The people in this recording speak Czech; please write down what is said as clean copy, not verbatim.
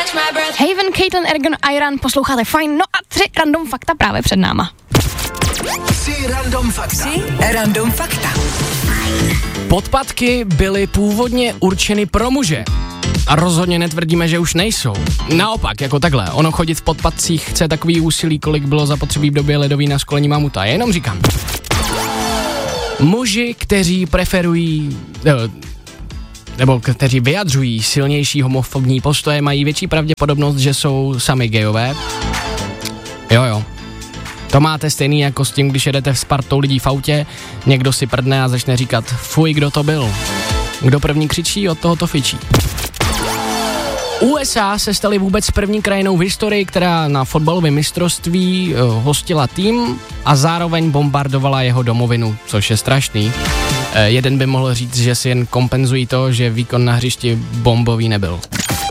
Haven, Caitlin, Ergon, Iran, posloucháte fajn, no a 3 random fakta právě před náma. 3 random fakta. Podpatky byly původně určeny pro muže. A rozhodně netvrdíme, že už nejsou. Naopak, jako takhle, ono chodit v podpatcích chce takový úsilí, kolik bylo zapotřebí v době ledový na školení mamuta. Jenom říkám. Muži, kteří preferují, nebo kteří vyjadřují silnější homofobní postoje, mají větší pravděpodobnost, že jsou sami gejové. Jo. To máte stejný jako s tím, když jedete s partou lidí v autě, někdo si prdne a začne říkat, fuj, kdo to byl. Kdo první křičí, od toho to fičí. USA se staly vůbec první krajinou v historii, která na fotbalovém mistrovství hostila tým a zároveň bombardovala jeho domovinu, což je strašný. Jeden by mohl říct, že si jen kompenzují to, že výkon na hřišti bombový nebyl.